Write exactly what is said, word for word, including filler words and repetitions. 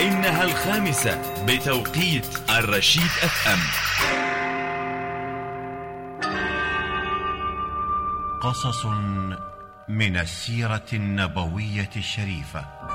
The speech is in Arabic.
إنها الخامسة بتوقيت الرشيد اف ام. قصص من السيرة النبوية الشريفة.